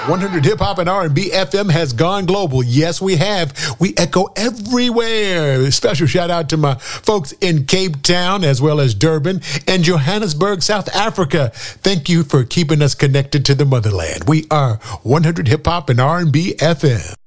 100 Hip Hop and R&B FM has gone global. Yes, we have. We echo everywhere. Special shout out to my folks in Cape Town as well as Durban and Johannesburg, South Africa. Thank you for keeping us connected to the motherland. We are 100 Hip Hop and R&B FM.